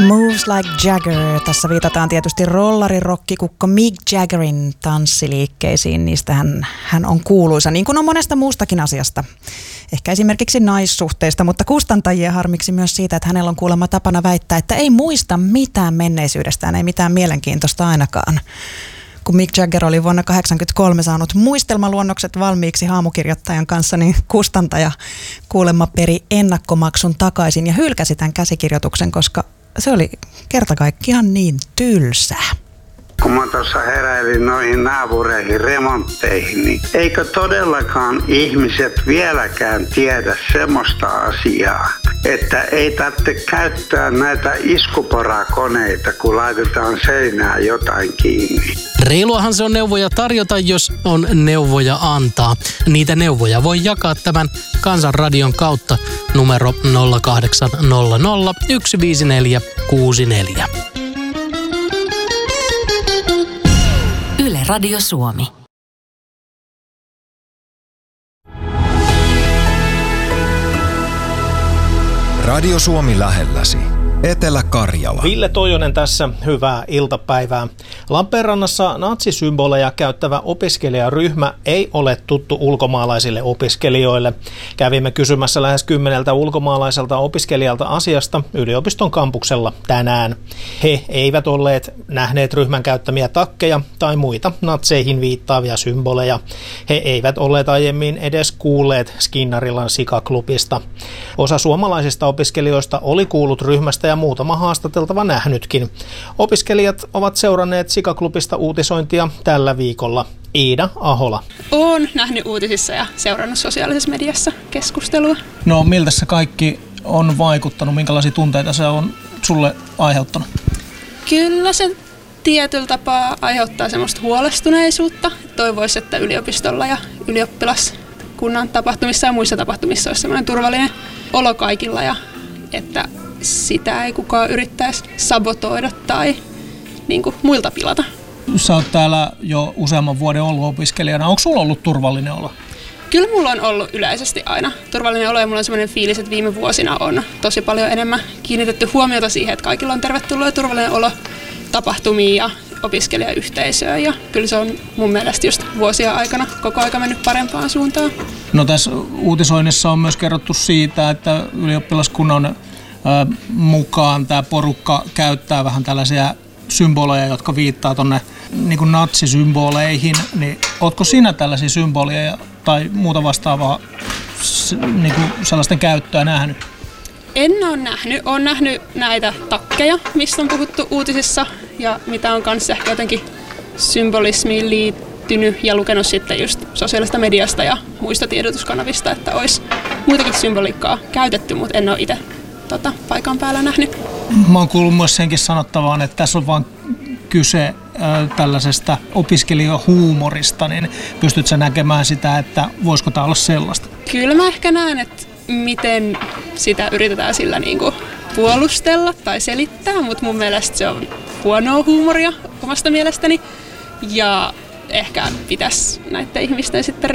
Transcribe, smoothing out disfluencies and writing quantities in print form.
Moves Like Jagger. Tässä viitataan tietysti rollarirokkikukko Mick Jaggerin tanssiliikkeisiin. Niistähän hän on kuuluisa, niin kuin on monesta muustakin asiasta. Ehkä esimerkiksi naissuhteista, mutta kustantajia harmiksi myös siitä, että hänellä on kuulemma tapana väittää, että ei muista mitään menneisyydestään, ei mitään mielenkiintoista ainakaan. Kun Mick Jagger oli vuonna 1983 saanut muistelmaluonnokset valmiiksi haamukirjoittajan kanssa, niin kustantaja kuulemma peri ennakkomaksun takaisin ja hylkäsi tämän käsikirjoituksen, koska se oli kerta kaikkiaan niin tylsää. Kun mä tuossa heräilin noihin naapureihin remontteihin, niin eikö todellakaan ihmiset vieläkään tiedä semmoista asiaa, että ei tarvitse käyttää näitä iskuporakoneita, kun laitetaan seinään jotain kiinni. Reiluahan se on neuvoja tarjota, jos on neuvoja antaa. Niitä neuvoja voi jakaa tämän Kansanradion kautta numero 0800 15464. Yle Radio Suomi. Radio Suomi lähelläsi. Etelä-Karjala. Ville Toijonen tässä, hyvää iltapäivää. Lappeenrannassa natsisymboleja käyttävä opiskelijaryhmä ei ole tuttu ulkomaalaisille opiskelijoille. Kävimme kysymässä lähes 10 ulkomaalaiselta opiskelijalta asiasta yliopiston kampuksella tänään. He eivät olleet nähneet ryhmän käyttämiä takkeja tai muita natseihin viittaavia symboleja. He eivät olleet aiemmin edes kuulleet Skinnarilan sikaklubista. Osa suomalaisista opiskelijoista oli kuullut ryhmästä ja muutama haastateltava nähnytkin. Opiskelijat ovat seuranneet sikaklubista uutisointia tällä viikolla. Iida Ahola. Olen nähnyt uutisissa ja seurannut sosiaalisessa mediassa keskustelua. No miltä se kaikki on vaikuttanut? Minkälaisia tunteita se on sulle aiheuttanut? Kyllä se tietyllä tapaa aiheuttaa semmoista huolestuneisuutta. Toivoisi, että yliopistolla ja ylioppilaskunnan tapahtumissa ja muissa tapahtumissa olisi semmoinen turvallinen olo kaikilla ja että sitä ei kukaan yrittäisi sabotoida tai niin kuin muilta pilata. Sä oot täällä jo useamman vuoden ollut opiskelijana. Onko sulla ollut turvallinen olo? Kyllä mulla on ollut yleisesti aina turvallinen olo ja mulla on sellainen fiilis, että viime vuosina on tosi paljon enemmän kiinnitetty huomiota siihen, että kaikilla on tervetullut ja turvallinen olo tapahtumiin ja opiskelijayhteisöön. Ja kyllä se on mun mielestä just vuosia aikana koko aika mennyt parempaan suuntaan. No tässä uutisoinnissa on myös kerrottu siitä, että ylioppilaskunnan mukaan tämä porukka käyttää vähän tällaisia symboleja, jotka viittaa tuonne niin kuin natsisymboleihin. Niin, ootko sinä tällaisia symboleja tai muuta vastaavaa niin kuin sellaisten käyttöä nähnyt? En ole nähnyt. Olen nähnyt näitä takkeja, mistä on puhuttu uutisissa ja mitä on kanssa ehkä jotenkin symbolismiin liittynyt ja lukenut sitten just sosiaalista mediasta ja muista tiedotuskanavista, että olisi muitakin symboliikkaa käytetty, mutta en ole itse paikan päällä nähnyt. Mä oon kuullut myös senkin sanottavaan, että tässä on vaan kyse tällaisesta opiskelijahuumorista, niin pystytkö sä näkemään sitä, että voisiko tämä olla sellaista? Kyllä mä ehkä näen, että miten sitä yritetään sillä niinku puolustella tai selittää, mutta mun mielestä se on huonoa huumoria omasta mielestäni ja ehkä pitäisi näiden ihmisten sitten